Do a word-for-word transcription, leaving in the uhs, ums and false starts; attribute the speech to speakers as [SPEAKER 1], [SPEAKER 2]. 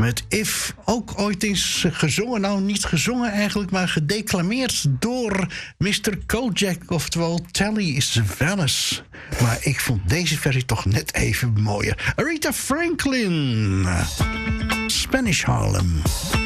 [SPEAKER 1] Met If, ook ooit eens gezongen. Nou, niet gezongen eigenlijk, maar gedeclameerd door mister Kojak, oftewel Telly Savalas. Maar ik vond deze versie toch net even mooier. Aretha Franklin, Spanish Harlem.